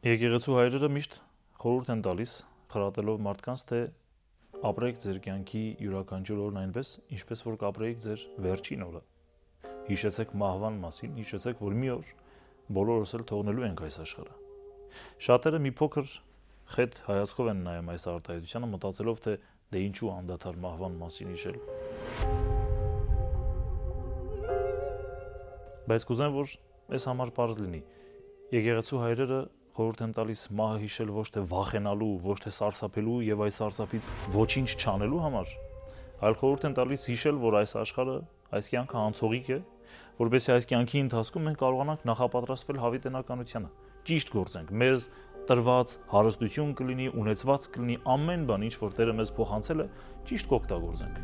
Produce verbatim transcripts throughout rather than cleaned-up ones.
Եկեղեցու հայրերը միշտ խորհուրդ են տալիս խրատելով մարդկանց, թե ապրեք ձեր կյանքի յուրաքանչյուր օրն այնպես, ինչպես որ կապրեիք ձեր վերջին օրը։ Հիշեցեք մահվան մասին, հիշեցեք, որ մի օր բոլորս էլ թողնելու ենք այս աշխարհը։ Շատերը մի փոքր խետ հայացքով են նայում այս արտահայտությանը, մտածելով, թե դե ինչու անդադար մահվան մասին հիշել։ Բայց կուզեմ, որ այս համար պարզ լինի։ Եկեղեցու հայրերը խորհուրդ են տալիս մահը հիշել ոչ թե վախենալու, ոչ թե սարսափելու եւ այս սարսափից ոչինչ չանելու համար, այլ խորհուրդ են տալիս հիշել, որ այս աշխարհը, այս կյանքը անցողիկ է, որովհետեւ այս կյանքի ընթացքում մենք կարողանանք նախապատրաստվել հավիտենականությանը, ճիշտ գործենք, մեզ տրված հարստություն կլինի, ունեցված կլինի, ամեն բան, ինչ որ Տերը մեզ փոխանցել է, ճիշտ կօգտագործենք։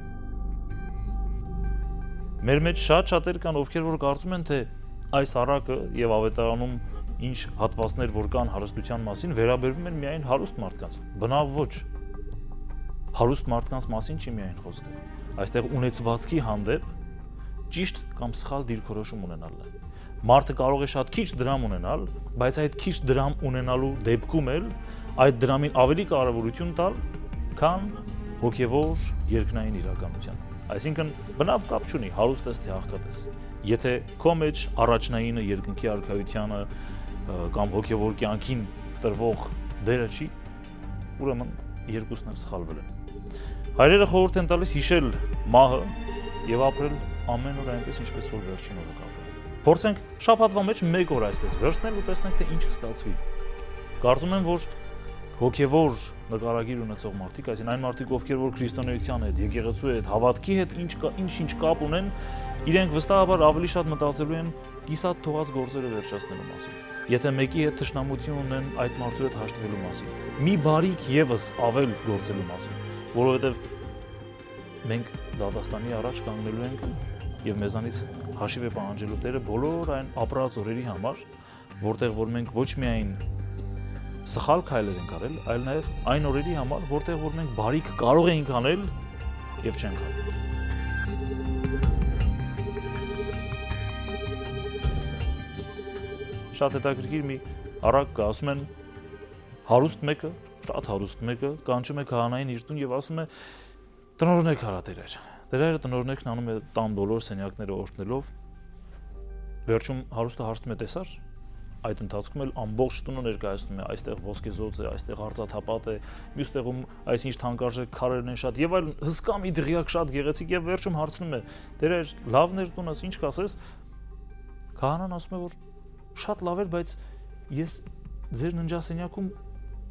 Մեր մեջ շատ-շատեր կան, ովքեր որ կարծում են, թե այս առակը եւ ավետարանում ինչ հատվածներ որ կան հարստության մասին վերաբերվում են միայն հարուստ մարդկանց։ Բնավ ոչ։ Հարուստ մարդկանց մասին չի միայն խոսքը։ Այստեղ ունեցվածքի հանդեպ ճիշտ կամ սխալ դիրքորոշում ունենալն է։ Մարդը կարող է շատ քիչ դրամ ունենալ, բայց այդ քիչ դրամ ունենալու դեպքում էլ այդ դրամին ավելի կարևորություն տալ, քան հոգևոր երկնային իրականության։ Այսինքն բնավ կապ չունի հարուստ ես թե աղքատ ես։ Եթե քո մեջ առաջնայինը երկնքի արքայությանը կամ հոգևոր կյանքին տրվող դերը չի, ուրեմն երկուսն էլ սխալվել են։ Հայրերը խորհուրդ են տալիս հիշել մահը եւ ապրել ամեն օր այնպես, ինչպես որ վերջին օրը կապրել։ Փորձենք շաբաթվա մեջ մեկ օր այսպես վերցնել ու տեսնենք, թե ինչ կստացվի։ Կարծում եմ, որ հոգևոր նկարագիր ունեցող մարդիկ, այսինքն այն մարդիկ, ովքեր որ քրիստոնեության հետ, եկեղեցու հետ, հավատքի հետ ինչ-ինչ կապ ունեն, իրենք վստահաբար ավելի շատ մտածելու են կիսատ թողած գործերը վերջացնելու մասին։ Եթե մեկի հետ թշնամություն ունեն, այդ մարդու հետ հաշտվելու մասին։ Մի բարիք եւս ավել գործելու մասին, որովհետեւ մենք դատաստանի առաջ կանգնելու ենք եւ մեզանից հաշիվ է պահանջելու Տերը բոլոր այն ապրած օրերի համար, որտեղ որ մենք ոչ միայն սխալ քայլեր ենք արել, այլ նաեւ այն օրերի համար, որտեղ որ մենք բարիք կարող էինք անել եւ չենք անել։ Շատ հետաքրքիր մի առակ կա, ասում են հարուստ մեկը, շատ հարուստ մեկը կանչում է քահանային իր տուն եւ ասում է տնօրինեք արա Տերեր։ Տերերը տնօրինեկն անում է տան բոլոր սենյակները օրհնելով։ Վերջում հարուստը հարցնում է տեսար, այդ ընթացքում էլ ամբողջ տունը ներկայացնում է, այստեղ ոսկեզոծ է, այստեղ արծաթապատ է, մյուս տեղում այսինչ թանկարժեք քարերն են շատ եւ այլ հսկա մի դղյակ շատ գեղեցիկ եւ վերջում հարցնում է Տերեր, լավն էր տունս, ինչ կասես։ Քահանան ասում է, որ շատ լավ էր, բայց ես ձեր ննջասենյակում